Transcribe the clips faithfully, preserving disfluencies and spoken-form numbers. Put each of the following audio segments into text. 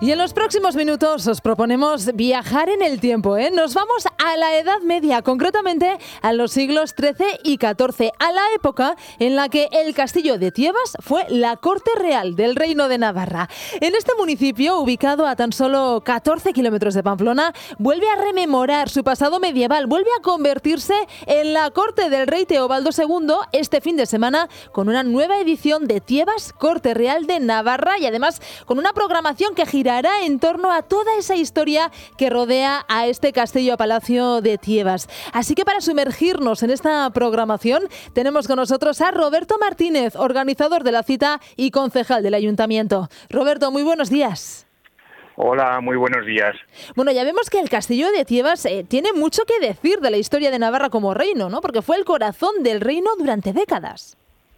Y en los próximos minutos os proponemos viajar en el tiempo, ¿eh? Nos vamos a la Edad Media, concretamente a los siglos trece y catorce, a la época en la que el castillo de Tiebas fue la corte real del Reino de Navarra. En este municipio, ubicado a tan solo catorce kilómetros de Pamplona, vuelve a rememorar su pasado medieval, vuelve a convertirse en la corte del rey Teobaldo segundo este fin de semana con una nueva edición de Tiebas, Corte Real de Navarra, y además con una programación que girará en torno a toda esa historia que rodea a este castillo-palacio de Tiebas. Así que para sumergirnos en esta programación tenemos con nosotros a Roberto Martínez, organizador de la cita y concejal del Ayuntamiento. Roberto, muy buenos días. Hola, muy buenos días. Bueno, ya vemos que el castillo de Tiebas eh, tiene mucho que decir de la historia de Navarra como reino, ¿no? Porque fue el corazón del reino durante décadas.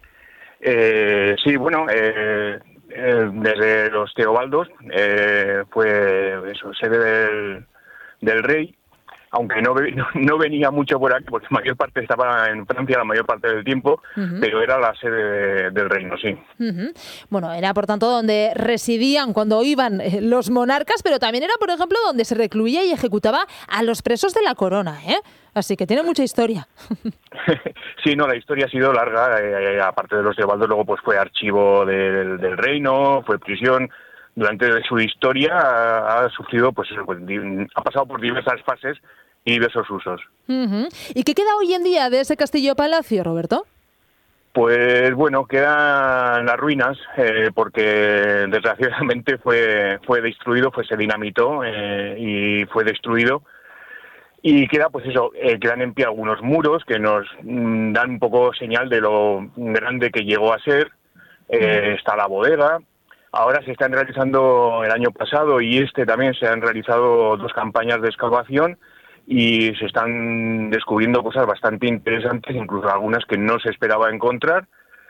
Eh, sí, bueno, eh, eh, desde los Teobaldos eh, fue eso, sede del, del rey, aunque no, no, no venía mucho por aquí, porque la mayor parte estaba en Francia la mayor parte del tiempo, uh-huh. pero era la sede de, del reino, sí. Uh-huh. Bueno, era por tanto donde residían cuando iban los monarcas, pero también era, por ejemplo, donde se recluía y ejecutaba a los presos de la corona, ¿eh? Así que tiene mucha historia. Sí, no, la historia ha sido larga, eh, aparte de los Teobaldos, luego pues fue archivo del, del reino, fue prisión. Durante su historia ha, ha sufrido, pues, pues ha pasado por diversas fases y diversos usos. Uh-huh. ¿Y qué queda hoy en día de ese castillo-palacio, Roberto? Pues bueno, quedan las ruinas, eh, porque desgraciadamente fue fue destruido, pues se dinamitó eh, y fue destruido. Y queda, pues eso, eh, quedan en pie algunos muros que nos mm, dan un poco señal de lo grande que llegó a ser. Eh, uh-huh. Está la bodega. Ahora se están realizando, el año pasado y este también, se han realizado dos campañas de excavación y se están descubriendo cosas bastante interesantes, incluso algunas que no se esperaba encontrar,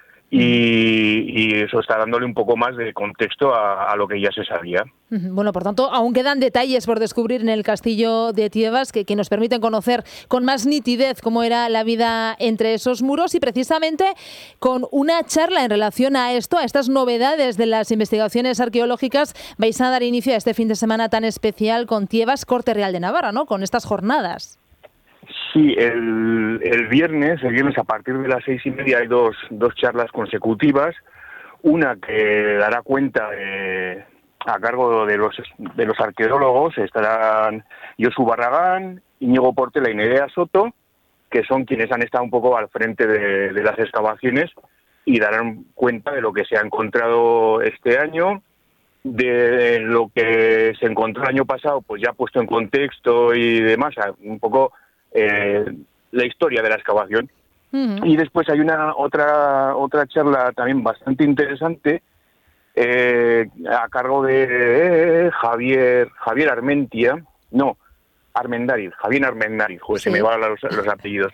y, y eso está dándole un poco más de contexto a, a lo que ya se sabía. Bueno, por tanto, aún quedan detalles por descubrir en el castillo de Tiebas que, que nos permiten conocer con más nitidez cómo era la vida entre esos muros, y precisamente con una charla en relación a esto, a estas novedades de las investigaciones arqueológicas, vais a dar inicio a este fin de semana tan especial con Tiebas, Corte Real de Navarra, ¿no? Con estas jornadas. Sí, el, el viernes, el viernes a partir de las seis y media hay dos, dos charlas consecutivas, una que dará cuenta de, a cargo de los de los arqueólogos, estarán Josu Barragán, Íñigo Portela y Nerea Soto, que son quienes han estado un poco al frente de, de las excavaciones y darán cuenta de lo que se ha encontrado este año, de lo que se encontró el año pasado, pues ya puesto en contexto y demás, un poco Eh, la historia de la excavación. Uh-huh. Y después hay una otra otra charla también bastante interesante eh, a cargo de eh, Javier Javier Armentia, no, Armendariz, Javier Armendariz, joder, sí. Se me van los, los apellidos.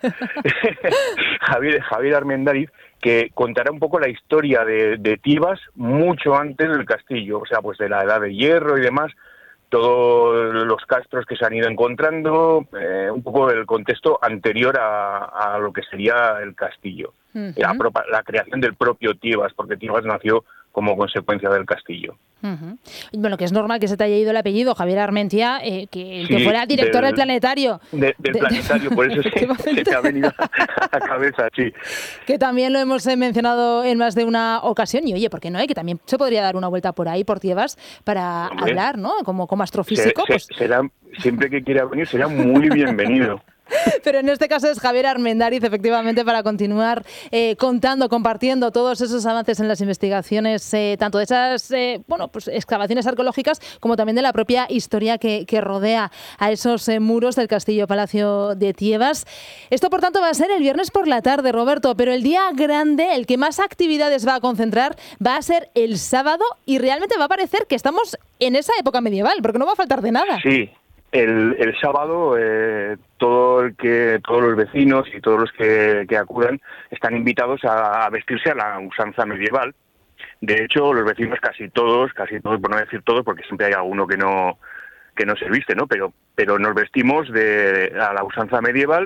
Javier Javier Armendariz, que contará un poco la historia de, de Tiebas mucho antes del castillo, o sea, pues de la Edad de Hierro y demás, todos los castros que se han ido encontrando, eh, un poco el contexto anterior a, a lo que sería el castillo, uh-huh. la, propa, la creación del propio Tiebas, porque Tiebas nació como consecuencia del castillo. Uh-huh. Bueno, que es normal que se te haya ido el apellido, Javier Armentia, eh, que, sí, que fuera director del, del planetario. De, del de, planetario, por eso se, se te ha venido a la cabeza, sí. Que también lo hemos mencionado en más de una ocasión, y oye, ¿por qué no? Eh? Que también se podría dar una vuelta por ahí, por Tiebas, para Hombre, hablar, ¿no? Como, como astrofísico. Se, pues... se, será, siempre que quiera venir será muy bienvenido. Pero en este caso es Javier Armendariz, efectivamente, para continuar eh, contando, compartiendo todos esos avances en las investigaciones, eh, tanto de esas eh, bueno, pues excavaciones arqueológicas como también de la propia historia que, que rodea a esos eh, muros del castillo-palacio de Tiebas. Esto, por tanto, va a ser el viernes por la tarde, Roberto, pero el día grande, el que más actividades va a concentrar, va a ser el sábado, y realmente va a parecer que estamos en esa época medieval, porque no va a faltar de nada. Sí. El, el sábado eh, todo el que todos los vecinos y todos los que, que acudan están invitados a, a vestirse a la usanza medieval. De hecho, los vecinos casi todos, casi todos, por no decir todos, porque siempre hay alguno que no que no se viste, ¿no? Pero pero nos vestimos de a la usanza medieval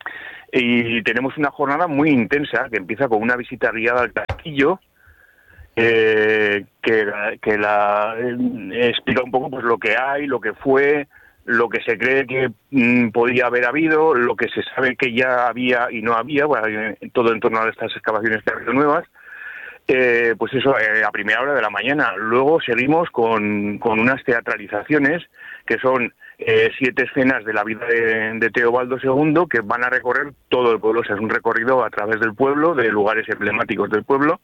y tenemos una jornada muy intensa que empieza con una visita guiada al castillo. eh, que, que la eh, explica un poco pues lo que hay, lo que fue, lo que se cree que mm, podía haber habido, lo que se sabe que ya había y no había, bueno, todo en torno a estas excavaciones que ha habido nuevas. Eh, pues eso, eh, a primera hora de la mañana. Luego seguimos con, con unas teatralizaciones que son eh, siete escenas de la vida de, de Teobaldo segundo que van a recorrer todo el pueblo. O sea, es un recorrido a través del pueblo, de lugares emblemáticos del pueblo.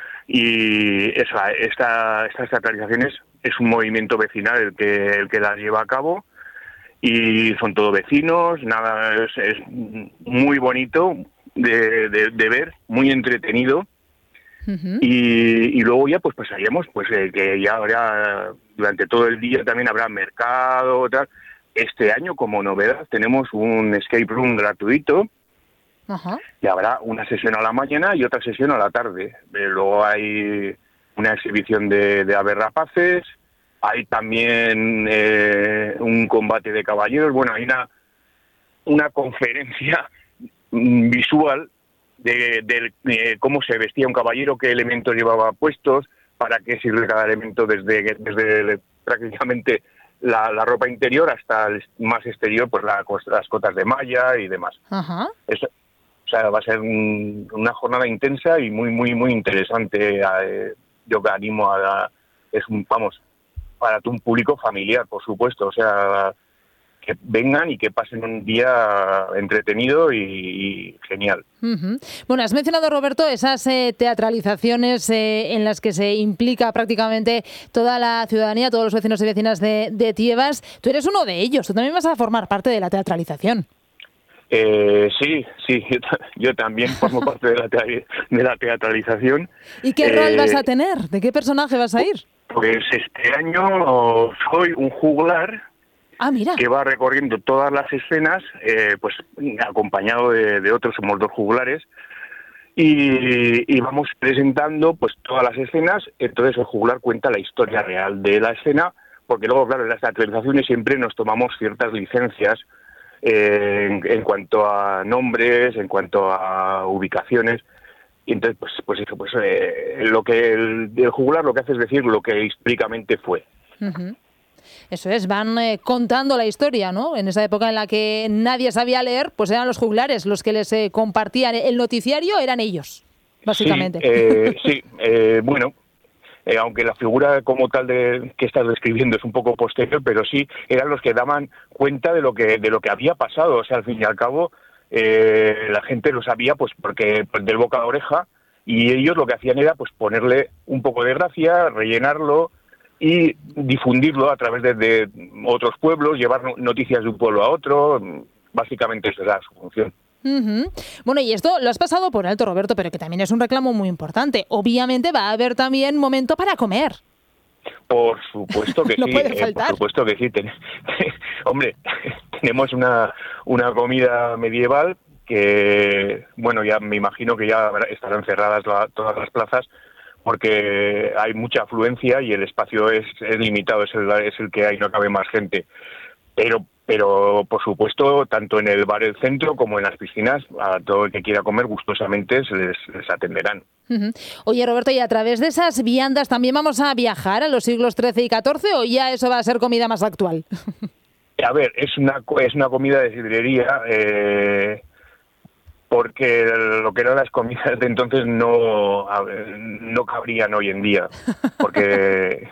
Y esa, esta, estas teatralizaciones es un movimiento vecinal el que, el que las lleva a cabo. Y son todos vecinos, nada, es, es muy bonito de, de, de ver, muy entretenido. Uh-huh. y, y luego ya pues pasaríamos pues eh, que ya habrá durante todo el día también habrá mercado tal. Este año como novedad tenemos un escape room gratuito. Uh-huh. Y habrá una sesión a la mañana y otra sesión a la tarde. Eh, luego hay una exhibición de, de aves rapaces, hay también eh, un combate de caballeros, bueno, hay una una conferencia visual De, de, de cómo se vestía un caballero, qué elementos llevaba puestos, para qué sirve cada elemento, desde, desde prácticamente la, la ropa interior hasta el más exterior, pues la, las cotas de malla y demás. Uh-huh. Eso, o sea, va a ser un, una jornada intensa y muy, muy, muy interesante. Eh, yo que animo a la, es un, vamos, para un público familiar, por supuesto, o sea, que vengan y que pasen un día entretenido y, y genial. Uh-huh. Bueno, has mencionado, Roberto, esas eh, teatralizaciones eh, en las que se implica prácticamente toda la ciudadanía, todos los vecinos y vecinas de, de Tiebas. Tú eres uno de ellos, tú también vas a formar parte de la teatralización. Eh, sí, sí, yo, yo también formo parte de la, te- de la teatralización. ¿Y qué eh, rol vas a tener? ¿De qué personaje vas a ir? Pues este año soy un juglar. Ah, mira. Que va recorriendo todas las escenas, eh, pues acompañado de, de otros, somos dos juglares, y, y vamos presentando pues todas las escenas. Entonces el juglar cuenta la historia real de la escena, porque luego, claro, en las teatralizaciones siempre nos tomamos ciertas licencias eh, en, en cuanto a nombres, en cuanto a ubicaciones. Y entonces, pues, pues eso, pues eh, lo que el, el juglar lo que hace es decir lo que históricamente fue. Uh-huh. Eso es, van eh, contando la historia, ¿no? En esa época en la que nadie sabía leer, pues eran los juglares los que les eh, compartían el noticiario, eran ellos, básicamente. Sí, eh, sí eh, bueno, eh, aunque la figura como tal de que estás describiendo es un poco posterior, pero sí, eran los que daban cuenta de lo que de lo que había pasado. O sea, al fin y al cabo, eh, la gente lo sabía pues porque pues, del boca a oreja, y ellos lo que hacían era pues ponerle un poco de gracia, rellenarlo y difundirlo a través de, de otros pueblos, llevar noticias de un pueblo a otro. Básicamente esa era su función. Uh-huh. Bueno, y esto lo has pasado por alto, Roberto, pero que también es un reclamo muy importante. Obviamente va a haber también momento para comer. Por supuesto que no sí, puede eh, faltar. por supuesto que sí. Ten- Hombre, tenemos una, una comida medieval que, bueno, ya me imagino que ya estarán cerradas la, todas las plazas, porque hay mucha afluencia y el espacio es, es limitado, es el, es el que hay, no cabe más gente. Pero, pero por supuesto, tanto en el bar El Centro como en las piscinas, a todo el que quiera comer gustosamente se les, les atenderán. Uh-huh. Oye, Roberto, ¿y a través de esas viandas también vamos a viajar a los siglos trece y catorce o ya eso va a ser comida más actual? A ver, es una, es una comida de sidrería, eh, porque lo que eran las comidas de entonces no, no cabrían hoy en día, porque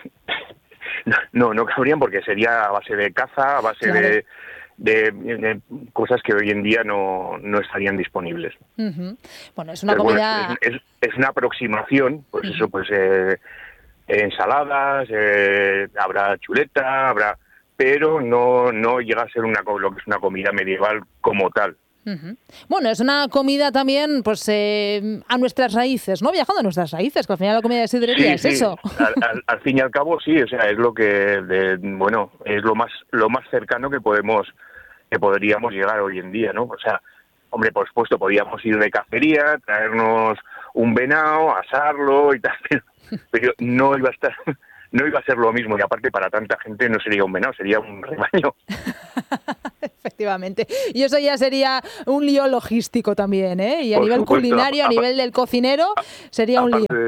no, no cabrían porque sería a base de caza, a base claro. de, de, de cosas que hoy en día no, no estarían disponibles. Uh-huh. Bueno, es una Pero comida... Bueno, es, es, es una aproximación, pues uh-huh. eso, pues eh, ensaladas, eh, habrá chuleta, habrá, pero no, no llega a ser una lo que es una comida medieval como tal. Uh-huh. Bueno, es una comida también pues eh, a nuestras raíces, ¿no? Viajando a nuestras raíces, que al final la comida de sidrería sí, es sí. eso. Al, al, al fin y al cabo sí, o sea, es lo que, de, bueno, es lo más lo más cercano que podemos, que podríamos llegar hoy en día, ¿no? O sea, hombre, por supuesto, podíamos ir de cacería, traernos un venado, asarlo y tal, pero, pero no iba a estar... No iba a ser lo mismo, y aparte para tanta gente no sería un venado, sería un rebaño. Efectivamente. Y eso ya sería un lío logístico también, ¿eh? Y a Por nivel supuesto, culinario, a, a nivel del cocinero, sería un lío. De,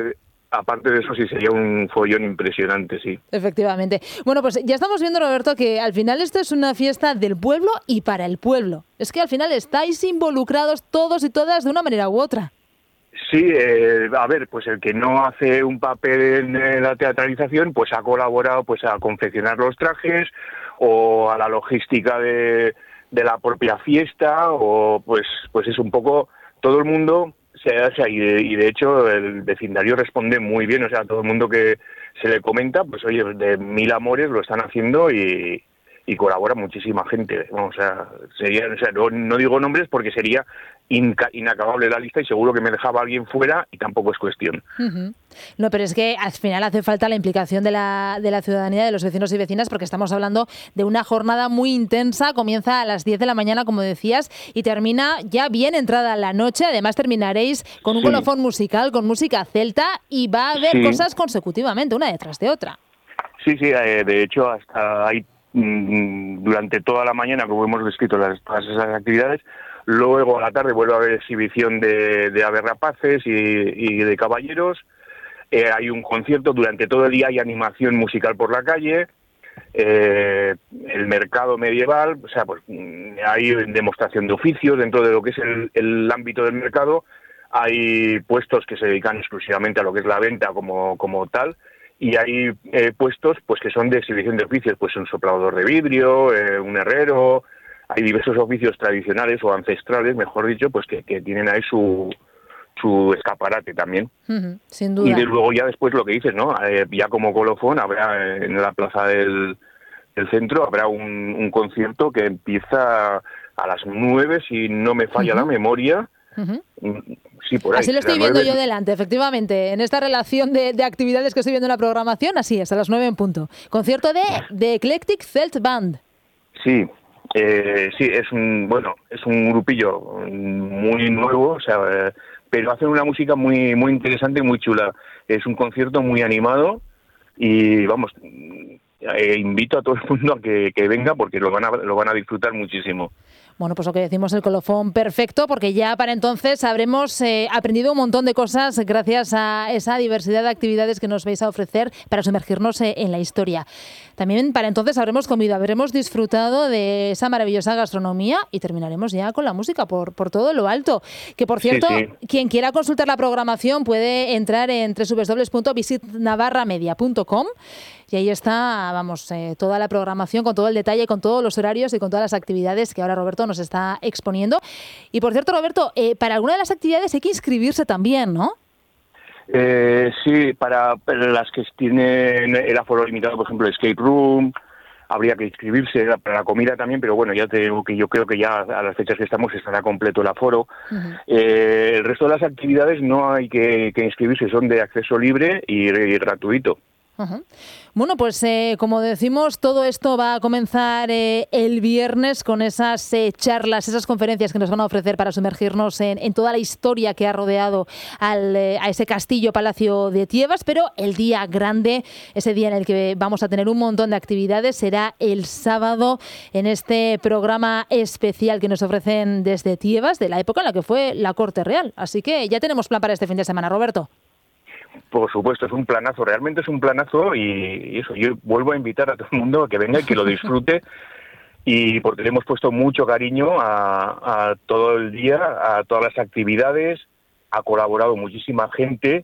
aparte de eso sí sería un follón impresionante, sí. Efectivamente. Bueno, pues ya estamos viendo, Roberto, que al final esto es una fiesta del pueblo y para el pueblo. Es que al final estáis involucrados todos y todas de una manera u otra. Sí, eh, a ver, pues el que no hace un papel en, en la teatralización, pues ha colaborado pues a confeccionar los trajes o a la logística de, de la propia fiesta, o pues pues es un poco todo el mundo se hace y de, y de hecho el vecindario responde muy bien, o sea, todo el mundo que se le comenta, pues oye, de mil amores lo están haciendo y, y colabora muchísima gente. Vamos, o sea, sería, o sea, no, no digo nombres porque sería inca, inacabable la lista y seguro que me dejaba alguien fuera y tampoco es cuestión. Uh-huh. No, pero es que al final hace falta la implicación de la, de la ciudadanía, de los vecinos y vecinas, porque estamos hablando de una jornada muy intensa. Comienza a las diez de la mañana, como decías, y termina ya bien entrada la noche. Además terminaréis con un sí. colofón musical, con música celta, y va a haber sí. cosas consecutivamente, una detrás de otra. Sí, sí, eh, de hecho hasta hay mmm, durante toda la mañana, como hemos descrito, las, todas esas actividades. Luego a la tarde vuelve a haber exhibición de, de aves rapaces y, y de caballeros. Eh, hay un concierto, durante todo el día hay animación musical por la calle, eh, el mercado medieval, o sea, pues hay demostración de oficios dentro de lo que es el, el ámbito del mercado. Hay puestos que se dedican exclusivamente a lo que es la venta como, como tal, y hay eh, puestos pues que son de exhibición de oficios, pues un soplador de vidrio, eh, un herrero. Hay diversos oficios tradicionales o ancestrales, mejor dicho, pues que, que tienen ahí su, su escaparate también. Uh-huh, sin duda. Y de luego ya después lo que dices, ¿no? Eh, ya como colofón habrá en la plaza del, del centro habrá un, un concierto que empieza a las nueve, si no me falla uh-huh. la memoria. Uh-huh. Sí, por ahí. Así lo estoy viendo nueve... yo delante, efectivamente. En esta relación de, de actividades que estoy viendo en la programación, así es, a las nueve en punto. Concierto de, de Eclectic Celt Band. Sí. Eh, sí, es un bueno, es un grupillo muy nuevo, o sea, eh, pero hacen una música muy muy interesante y muy chula. Es un concierto muy animado y vamos, eh, invito a todo el mundo a que, que venga porque lo van a lo van a disfrutar muchísimo. Bueno, pues lo que decimos, el colofón perfecto, porque ya para entonces habremos eh, aprendido un montón de cosas gracias a esa diversidad de actividades que nos vais a ofrecer para sumergirnos eh, en la historia. También para entonces habremos comido, habremos disfrutado de esa maravillosa gastronomía y terminaremos ya con la música por, por todo lo alto. Que por cierto, sí, sí. quien quiera consultar la programación puede entrar en doble u doble u doble u punto visit navarra media punto com. Y ahí está, vamos, eh, toda la programación con todo el detalle, con todos los horarios y con todas las actividades que ahora Roberto nos está exponiendo. Y por cierto, Roberto, eh, para alguna de las actividades hay que inscribirse también, ¿no? Eh, sí, para, para las que tienen el aforo limitado, por ejemplo, el escape room, habría que inscribirse, para la comida también, pero bueno, ya te digo que yo creo que ya a las fechas que estamos estará completo el aforo. Uh-huh. Eh, el resto de las actividades no hay que, que inscribirse, son de acceso libre y, y gratuito. Uh-huh. Bueno, pues eh, como decimos, todo esto va a comenzar eh, el viernes con esas eh, charlas, esas conferencias que nos van a ofrecer para sumergirnos en, en toda la historia que ha rodeado al, eh, a ese castillo Palacio de Tievas, pero el día grande, ese día en el que vamos a tener un montón de actividades, será el sábado en este programa especial que nos ofrecen desde Tievas, de la época en la que fue la Corte Real. Así que ya tenemos plan para este fin de semana, Roberto. Por supuesto, es un planazo, realmente es un planazo y, y eso, yo vuelvo a invitar a todo el mundo a que venga y que lo disfrute y porque le hemos puesto mucho cariño a, a todo el día, a todas las actividades, ha colaborado muchísima gente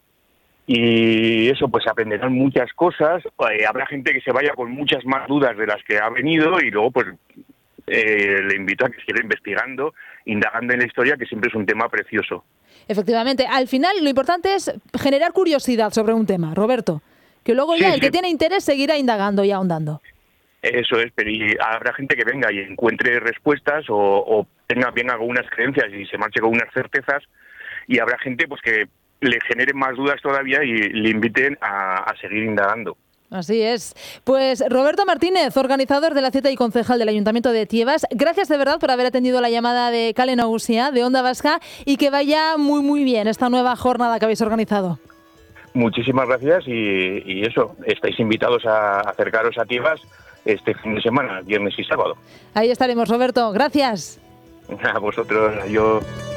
y eso, pues aprenderán muchas cosas, eh, habrá gente que se vaya con muchas más dudas de las que ha venido y luego pues eh, le invito a que siga investigando, indagando en la historia, que siempre es un tema precioso. Efectivamente, al final lo importante es generar curiosidad sobre un tema, Roberto, que luego ya sí, el sí. que tiene interés seguirá indagando y ahondando. Eso es, pero y habrá gente que venga y encuentre respuestas o, o tenga bien algunas creencias y se marche con unas certezas, y habrá gente pues que le genere más dudas todavía y le inviten a, a seguir indagando. Así es. Pues Roberto Martínez, organizador de la cita y concejal del Ayuntamiento de Tievas, gracias de verdad por haber atendido la llamada de Kale Nagusia, de Onda Vasca, y que vaya muy muy bien esta nueva jornada que habéis organizado. Muchísimas gracias y, y eso, estáis invitados a acercaros a Tievas este fin de semana, viernes y sábado. Ahí estaremos, Roberto. Gracias. A vosotros, yo...